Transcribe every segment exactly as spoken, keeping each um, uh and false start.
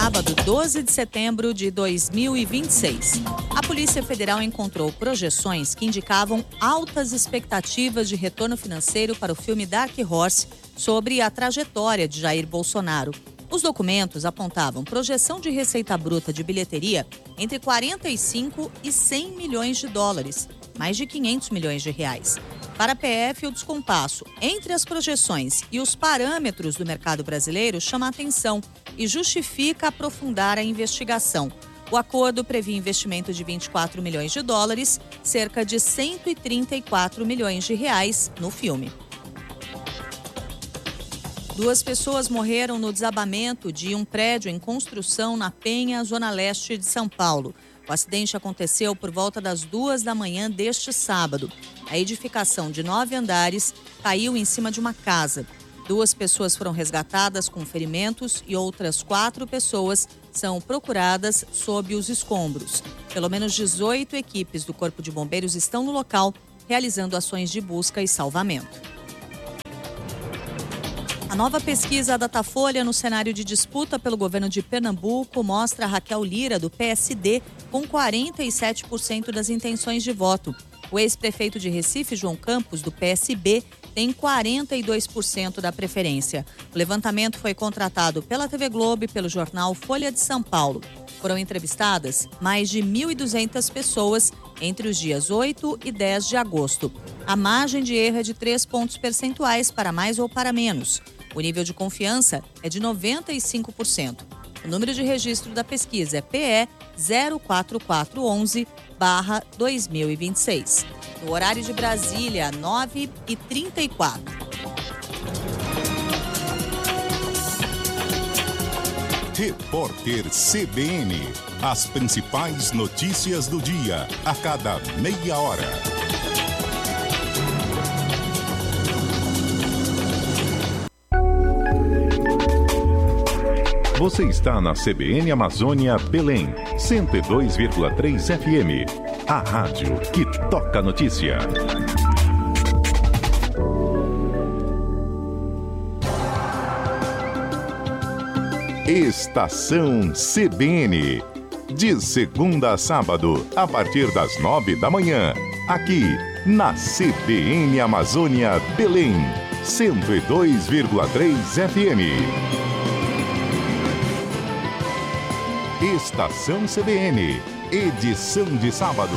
sábado, doze de setembro de dois mil e vinte e seis. A Polícia Federal encontrou projeções que indicavam altas expectativas de retorno financeiro para o filme Dark Horse sobre a trajetória de Jair Bolsonaro. Os documentos apontavam projeção de receita bruta de bilheteria entre quarenta e cinco e cem milhões de dólares, mais de quinhentos milhões de reais. Para a P F, o descompasso entre as projeções e os parâmetros do mercado brasileiro chama a atenção e justifica aprofundar a investigação. O acordo previa investimento de vinte e quatro milhões de dólares, cerca de cento e trinta e quatro milhões de reais no filme. Duas pessoas morreram no desabamento de um prédio em construção na Penha, zona leste de São Paulo. O acidente aconteceu por volta das duas da manhã deste sábado. A edificação de nove andares caiu em cima de uma casa. Duas pessoas foram resgatadas com ferimentos e outras quatro pessoas são procuradas sob os escombros. Pelo menos dezoito equipes do Corpo de Bombeiros estão no local, realizando ações de busca e salvamento. A nova pesquisa Datafolha no cenário de disputa pelo governo de Pernambuco mostra Raquel Lira, do P S D, com quarenta e sete por cento das intenções de voto. O ex-prefeito de Recife, João Campos, do P S B, tem quarenta e dois por cento da preferência. O levantamento foi contratado pela T V Globo e pelo jornal Folha de São Paulo. Foram entrevistadas mais de mil e duzentas pessoas entre os dias oito e dez de agosto. A margem de erro é de três pontos percentuais para mais ou para menos. O nível de confiança é de noventa e cinco por cento. O número de registro da pesquisa é P E zero quatro quatro um um barra dois mil e vinte e seis. No horário de Brasília, nove e trinta e quatro. Repórter C B N. As principais notícias do dia, a cada meia hora. Você está na C B N Amazônia Belém, cento e dois vírgula três F M. A rádio que toca notícia. Estação C B N. De segunda a sábado, a partir das nove da manhã. Aqui, na C B N Amazônia Belém, cento e dois vírgula três F M. Estação C B N, edição de sábado.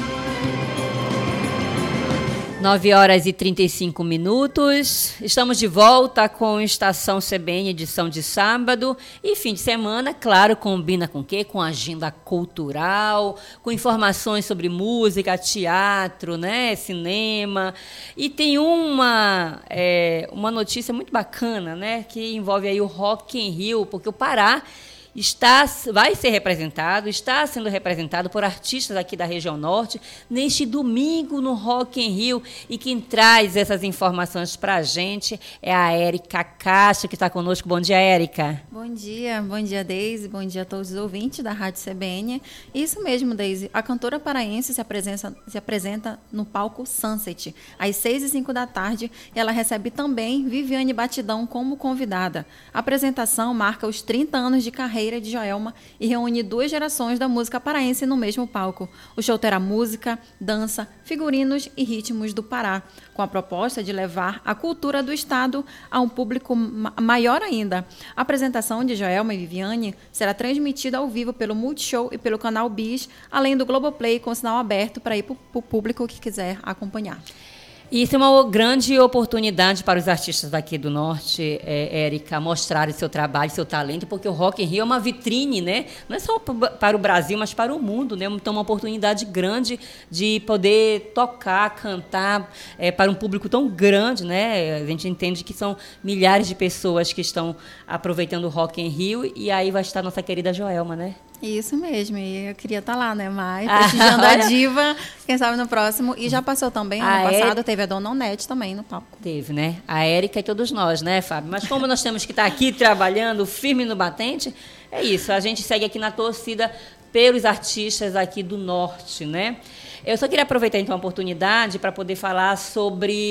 nove horas e trinta e cinco minutos. Estamos de volta com Estação C B N, edição de sábado. E fim de semana, claro, combina com o quê? Com agenda cultural, com informações sobre música, teatro, né? Cinema. E tem uma, é, uma notícia muito bacana, né? Que envolve aí o Rock in Rio, porque o Pará Está, vai ser representado, está sendo representado por artistas aqui da região norte neste domingo no Rock in Rio. E quem traz essas informações para a gente é a Érica Castro, que está conosco. Bom dia, Érica. Bom dia, bom dia, Deise, bom dia a todos os ouvintes da Rádio C B N. Isso mesmo, Deise, a cantora paraense se apresenta, se apresenta no palco Sunset, às seis e cinco da tarde. Ela recebe também Viviane Batidão como convidada. A apresentação marca os trinta anos de carreira de Joelma e reúne duas gerações da música paraense no mesmo palco. O show terá música, dança, figurinos e ritmos do Pará, com a proposta de levar a cultura do estado a um público ma- maior ainda. A apresentação de Joelma e Viviane será transmitida ao vivo pelo Multishow e pelo canal Bis, além do Globoplay com sinal aberto para ir para o público que quiser acompanhar. Isso é uma grande oportunidade para os artistas daqui do Norte, é, Érica, mostrarem seu trabalho, seu talento, porque o Rock in Rio é uma vitrine, né? Não é só para o Brasil, mas para o mundo, né? Então, uma oportunidade grande de poder tocar, cantar é, para um público tão grande, né? A gente entende que são milhares de pessoas que estão aproveitando o Rock in Rio, e aí vai estar nossa querida Joelma, né? Isso mesmo, e eu queria estar lá, né, Mai? Prestigiando a diva, quem sabe no próximo. E já passou também, ano a passado, teve a Dona Onete também no palco. Teve, né? A Érica e todos nós, né, Fábio? Mas como nós temos que estar aqui trabalhando firme no batente, é isso, a gente segue aqui na torcida pelos artistas aqui do Norte, né? Eu só queria aproveitar, então, a oportunidade para poder falar sobre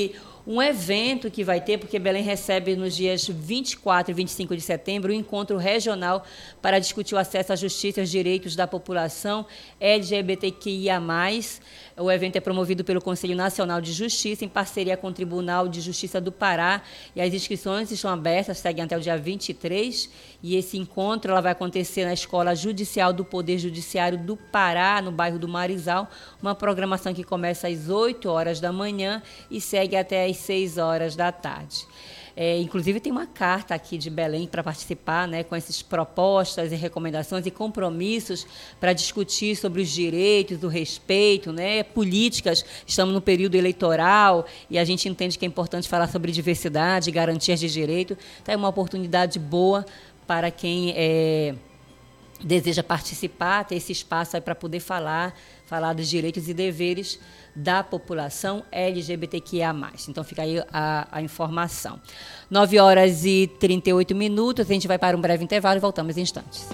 um evento que vai ter, porque Belém recebe nos dias vinte e quatro e vinte e cinco de setembro o encontro regional para discutir o acesso à justiça e os direitos da população L G B T Q I A mais. O evento é promovido pelo Conselho Nacional de Justiça, em parceria com o Tribunal de Justiça do Pará, e as inscrições estão abertas, seguem até o dia vinte e três, e esse encontro ela vai acontecer na Escola Judicial do Poder Judiciário do Pará, no bairro do Marizal, uma programação que começa às oito horas da manhã e segue até às seis horas da tarde. É, inclusive, tem uma carta aqui de Belém para participar, né, com essas propostas e recomendações e compromissos para discutir sobre os direitos, o respeito, né, políticas. Estamos no período eleitoral e a gente entende que é importante falar sobre diversidade, garantias de direito. Então, é uma oportunidade boa para quem é, deseja participar, ter esse espaço aí para poder falar, falar dos direitos e deveres da população L G B T Q I A mais. Então, fica aí a, a informação. nove horas e trinta e oito minutos, a gente vai para um breve intervalo e voltamos em instantes.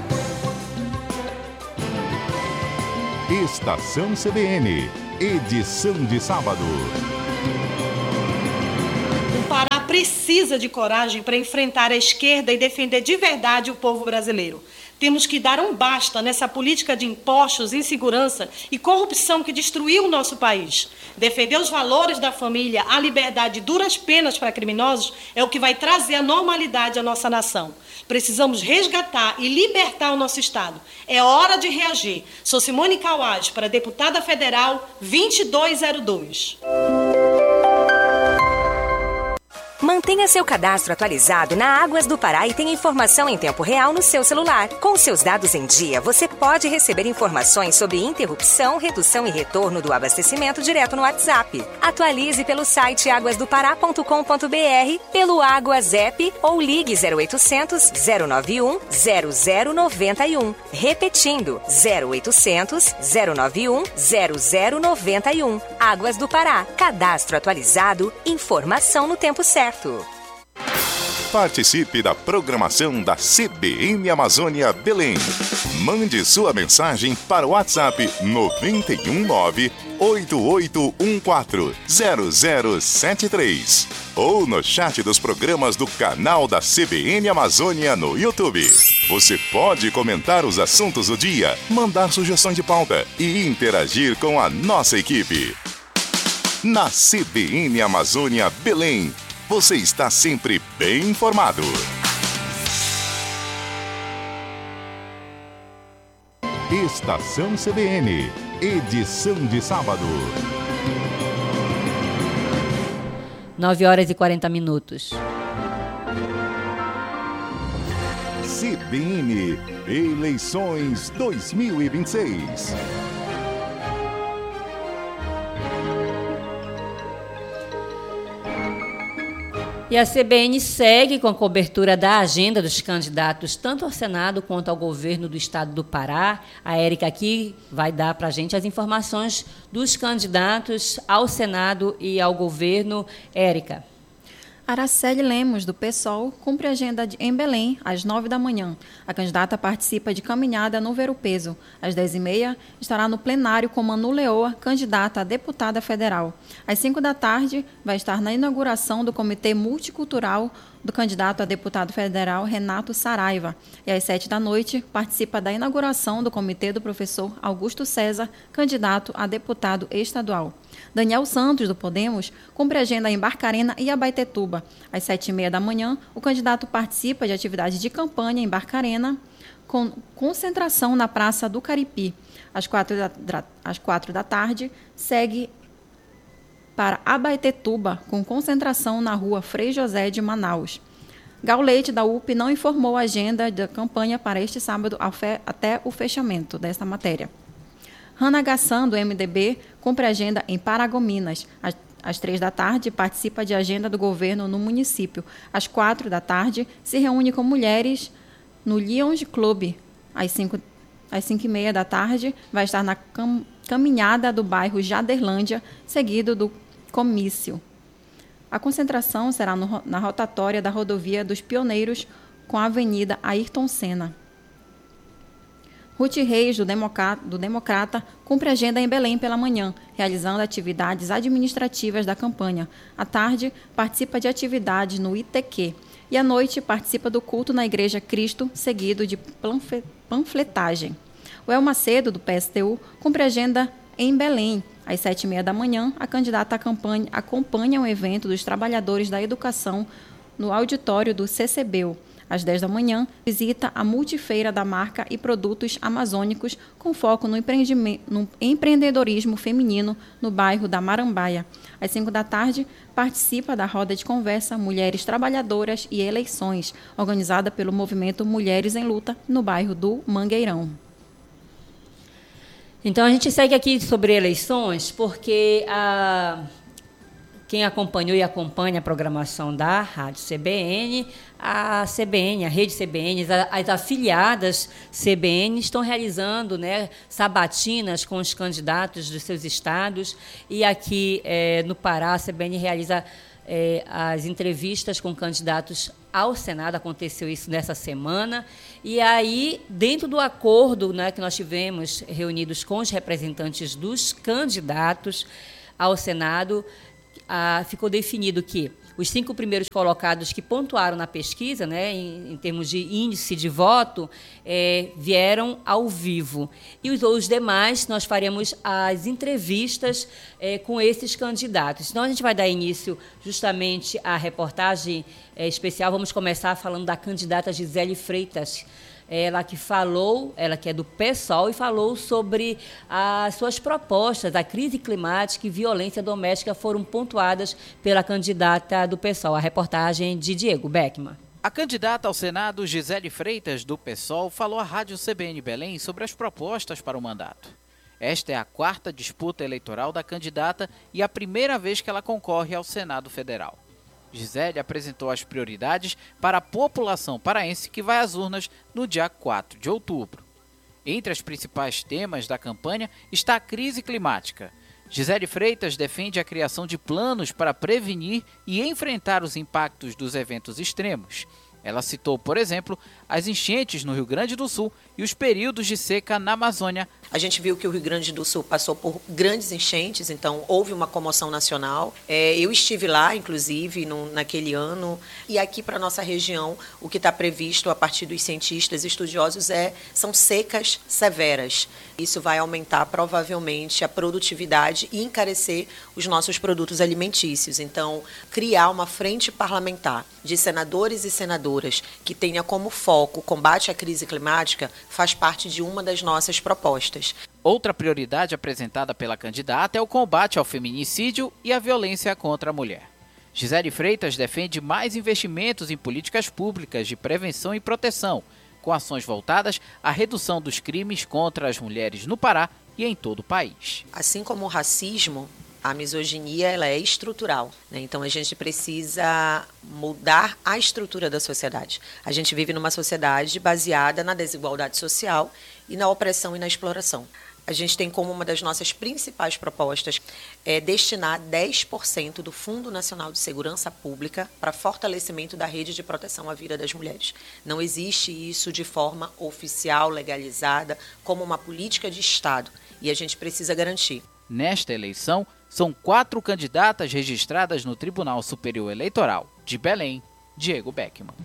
Estação C B N, edição de sábado. O Pará precisa de coragem para enfrentar a esquerda e defender de verdade o povo brasileiro. Temos que dar um basta nessa política de impostos, insegurança e corrupção que destruiu o nosso país. Defender os valores da família, a liberdade e duras penas para criminosos é o que vai trazer a normalidade à nossa nação. Precisamos resgatar e libertar o nosso Estado. É hora de reagir. Sou Simone Kawaj, para deputada federal vinte e dois zero dois. Mantenha seu cadastro atualizado na Águas do Pará e tenha informação em tempo real no seu celular. Com seus dados em dia, você pode receber informações sobre interrupção, redução e retorno do abastecimento direto no WhatsApp. Atualize pelo site águas do pará ponto com ponto b r, pelo Águas App ou ligue zero oitocentos, zero nove um, zero zero nove um. Repetindo, zero oitocentos, zero nove um, zero zero nove um. Águas do Pará. Cadastro atualizado, informação no tempo certo. Participe da programação da C B N Amazônia Belém. Mande sua mensagem para o WhatsApp nove um nove, oito oito um quatro, zero zero sete três ou no chat dos programas do canal da C B N Amazônia no YouTube. Você pode comentar os assuntos do dia, mandar sugestões de pauta e interagir com a nossa equipe. Na C B N Amazônia Belém, você está sempre bem informado. Estação C B N, edição de sábado. nove horas e quarenta minutos. C B N, eleições dois mil e vinte e seis. E a C B N segue com a cobertura da agenda dos candidatos, tanto ao Senado quanto ao governo do estado do Pará. A Érica aqui vai dar para a gente as informações dos candidatos ao Senado e ao governo. Érica. Araceli Lemos, do PSOL, cumpre agenda de, em Belém, às nove da manhã. A candidata participa de caminhada no Ver-o-Peso. Às dez e meia, estará no plenário com Manu Leoa, candidata a deputada federal. Às cinco da tarde, vai estar na inauguração do Comitê Multicultural do candidato a deputado federal Renato Saraiva. E às sete da noite, participa da inauguração do comitê do professor Augusto César, candidato a deputado estadual. Daniel Santos, do Podemos, cumpre agenda em Barcarena e Abaetetuba. Às sete e meia da manhã, o candidato participa de atividades de campanha em Barcarena, com concentração na Praça do Caripi. Às quatro da, às quatro da tarde, segue para Abaetetuba, com concentração na rua Frei José de Manaus. Gal Leite, da U P, não informou a agenda da campanha para este sábado até o fechamento desta matéria. Rana Gassan, do M D B, cumpre agenda em Paragominas. Às, às três da tarde, participa de agenda do governo no município. Às quatro da tarde, se reúne com mulheres no Lions Club. Às cinco, às cinco e meia da tarde, vai estar na cam, caminhada do bairro Jaderlândia, seguido do comício. A concentração será no, na rotatória da rodovia dos Pioneiros, com a Avenida Ayrton Senna. Ruth Reis, do Democrata, do Democrata, cumpre agenda em Belém pela manhã, realizando atividades administrativas da campanha. À tarde, participa de atividades no I T Q. E à noite, participa do culto na Igreja Cristo, seguido de panfletagem. O El Macedo, do P S T U, cumpre agenda em Belém. Às sete e meia da manhã, a candidata acompanha, acompanha o evento dos trabalhadores da educação no auditório do C C B U. Às dez da manhã, visita a multifeira da marca e produtos amazônicos com foco no, no empreendedorismo feminino no bairro da Marambaia. Às cinco da tarde, participa da roda de conversa Mulheres Trabalhadoras e Eleições, organizada pelo movimento Mulheres em Luta, no bairro do Mangueirão. Então, a gente segue aqui sobre eleições, porque a... quem acompanhou e acompanha a programação da Rádio C B N, a C B N, a Rede C B N, as afiliadas C B N estão realizando, né, sabatinas com os candidatos dos seus estados. E aqui é, no Pará, a C B N realiza é, as entrevistas com candidatos ao Senado. Aconteceu isso nessa semana. E aí, dentro do acordo, né, que nós tivemos reunidos com os representantes dos candidatos ao Senado, Ah, ficou definido que os cinco primeiros colocados que pontuaram na pesquisa, né, em, em termos de índice de voto, é, vieram ao vivo. E os, os demais, nós faremos as entrevistas é, com esses candidatos. Então, a gente vai dar início justamente à reportagem é, especial. Vamos começar falando da candidata Gisele Freitas, ela que falou, ela que é do PSOL, e falou sobre as suas propostas. A crise climática e violência doméstica foram pontuadas pela candidata do PSOL. A reportagem de Diego Beckman. A candidata ao Senado, Gisele Freitas, do PSOL, falou à Rádio C B N Belém sobre as propostas para o mandato. Esta é a quarta disputa eleitoral da candidata e a primeira vez que ela concorre ao Senado Federal. Gisele apresentou as prioridades para a população paraense que vai às urnas no dia quatro de outubro. Entre os principais temas da campanha está a crise climática. Gisele Freitas defende a criação de planos para prevenir e enfrentar os impactos dos eventos extremos. Ela citou, por exemplo, as enchentes no Rio Grande do Sul e os períodos de seca na Amazônia. A gente viu que o Rio Grande do Sul passou por grandes enchentes, então houve uma comoção nacional. É, eu estive lá, inclusive, no, naquele ano. E aqui para a nossa região, o que está previsto a partir dos cientistas e estudiosos é, são secas severas. Isso vai aumentar provavelmente a produtividade e encarecer os nossos produtos alimentícios. Então, criar uma frente parlamentar de senadores e senadoras que tenha como foco o combate à crise climática faz parte de uma das nossas propostas. Outra prioridade apresentada pela candidata é o combate ao feminicídio e à violência contra a mulher. Gisele Freitas defende mais investimentos em políticas públicas de prevenção e proteção, com ações voltadas à redução dos crimes contra as mulheres no Pará e em todo o país. Assim como o racismo, a misoginia ela é estrutural, né? Então a gente precisa mudar a estrutura da sociedade. A gente vive numa sociedade baseada na desigualdade social e na opressão e na exploração. A gente tem como uma das nossas principais propostas é destinar dez por cento do Fundo Nacional de Segurança Pública para fortalecimento da rede de proteção à vida das mulheres. Não existe isso de forma oficial, legalizada, como uma política de Estado, e a gente precisa garantir. Nesta eleição, são quatro candidatas registradas no Tribunal Superior Eleitoral. De Belém, Diego Beckman.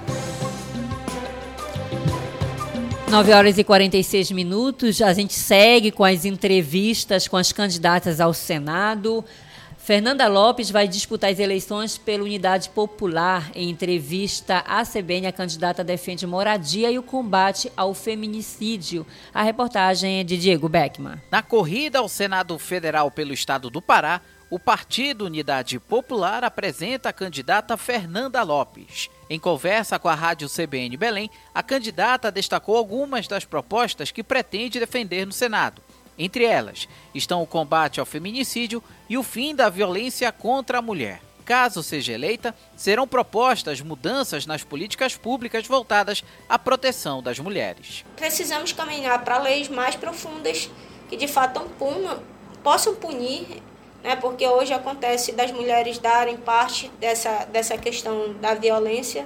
nove horas e quarenta e seis minutos, a gente segue com as entrevistas com as candidatas ao Senado. Fernanda Lopes vai disputar as eleições pela Unidade Popular. Em entrevista à C B N, a candidata defende moradia e o combate ao feminicídio. A reportagem é de Diego Beckman. Na corrida ao Senado Federal pelo estado do Pará, o Partido Unidade Popular apresenta a candidata Fernanda Lopes. Em conversa com a Rádio C B N Belém, a candidata destacou algumas das propostas que pretende defender no Senado. Entre elas estão o combate ao feminicídio e o fim da violência contra a mulher. Caso seja eleita, serão propostas mudanças nas políticas públicas voltadas à proteção das mulheres. Precisamos caminhar para leis mais profundas que de fato punam, possam punir, né, porque hoje acontece das mulheres darem parte dessa, dessa questão da violência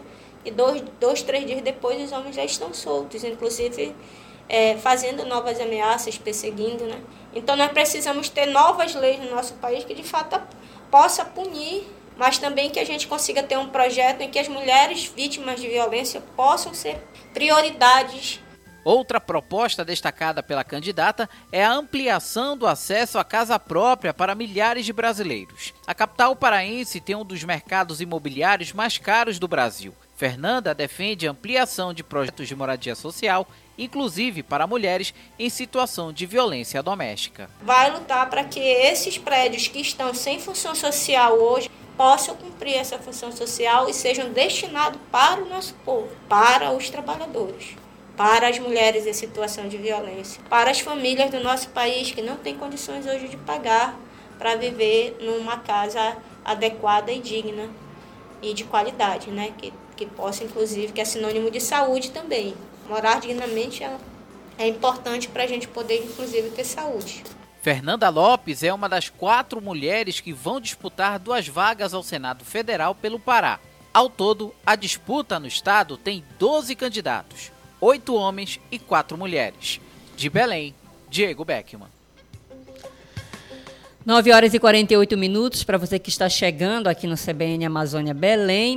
e dois, dois, três dias depois os homens já estão soltos, inclusive é, fazendo novas ameaças, perseguindo, né? Então nós precisamos ter novas leis no nosso país que de fato possa punir, mas também que a gente consiga ter um projeto em que as mulheres vítimas de violência possam ser prioridades. Outra proposta destacada pela candidata é a ampliação do acesso à casa própria para milhares de brasileiros. A capital paraense tem um dos mercados imobiliários mais caros do Brasil. Fernanda defende a ampliação de projetos de moradia social, inclusive para mulheres em situação de violência doméstica. Vai lutar para que esses prédios que estão sem função social hoje possam cumprir essa função social e sejam destinados para o nosso povo, para os trabalhadores, para as mulheres em situação de violência, para as famílias do nosso país que não têm condições hoje de pagar para viver numa casa adequada e digna e de qualidade, né? Que, que possa, inclusive, que é sinônimo de saúde também. Morar dignamente é, é importante para a gente poder, inclusive, ter saúde. Fernanda Lopes é uma das quatro mulheres que vão disputar duas vagas ao Senado Federal pelo Pará. Ao todo, a disputa no estado tem doze candidatos, oito homens e quatro mulheres. De Belém, Diego Beckman. nove horas e quarenta e oito minutos para você que está chegando aqui no C B N Amazônia Belém.